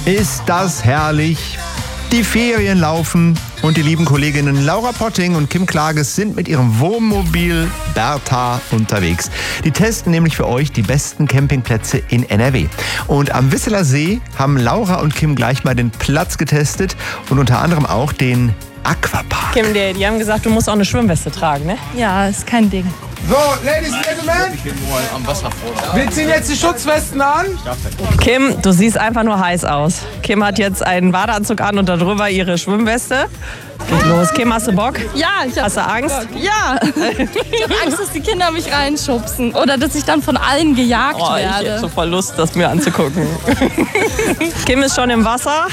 Ist das herrlich? Die Ferien laufen und die lieben Kolleginnen Laura Potting und Kim Klages sind mit ihrem Wohnmobil Bertha unterwegs. Die testen nämlich für euch die besten Campingplätze in NRW. Und am Wisseler See haben Laura und Kim gleich mal den Platz getestet und unter anderem auch den Aquapark. Kim, die haben gesagt, du musst auch eine Schwimmweste tragen, ne? Ja, ist kein Ding. So, Ladies and Gentlemen, wir ziehen jetzt die Schutzwesten an. Kim, du siehst einfach nur heiß aus. Kim hat jetzt einen Badeanzug an und darüber ihre Schwimmweste. Geht los. Kim, hast du Bock? Ja, ich Hast du Angst? Ja. Ich habe Angst, dass die Kinder mich reinschubsen oder dass ich dann von allen gejagt Ich werde. hätte so voll Lust, das mir anzugucken. Kim ist schon im Wasser.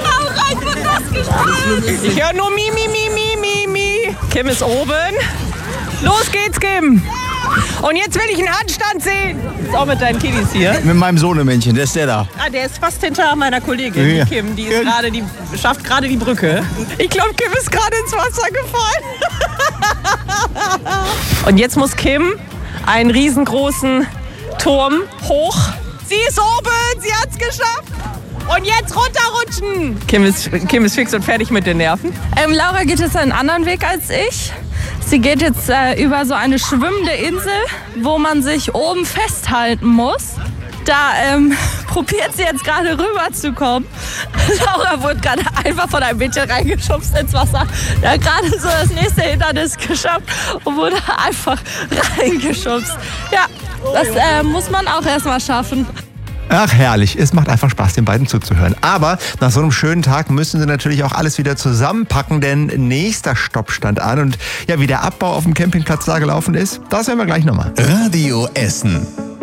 Ich höre nur Mi, Mi, Mi, Mi, Mi, Mi. Kim ist oben. Los geht's, Kim. Und jetzt will ich einen Handstand sehen. Ist auch mit deinen Kiddies hier. Mit meinem Sohnemännchen, der ist der da. Ah, der ist fast hinter meiner Kollegin, Ja. die Kim. Die ist gerade, die schafft gerade die Brücke. Ich glaube, Kim ist gerade ins Wasser gefallen. Und jetzt muss Kim einen riesengroßen Turm hoch. Sie ist oben, sie hat's geschafft. Und jetzt runterrutschen. Kim ist fix und fertig mit den Nerven. Laura geht jetzt einen anderen Weg als ich. Sie geht jetzt über so eine schwimmende Insel, wo man sich oben festhalten muss. Da probiert sie jetzt gerade rüberzukommen. Laura wurde gerade einfach von einem Mädchen reingeschubst ins Wasser. Da hat gerade so das nächste Hindernis geschafft und wurde einfach reingeschubst. Ja, das muss man auch erstmal schaffen. Ach herrlich, es macht einfach Spaß, den beiden zuzuhören. Aber nach so einem schönen Tag müssen sie natürlich auch alles wieder zusammenpacken, denn nächster Stopp stand an. Und ja, wie der Abbau auf dem Campingplatz da gelaufen ist, das hören wir gleich nochmal. Radio Essen.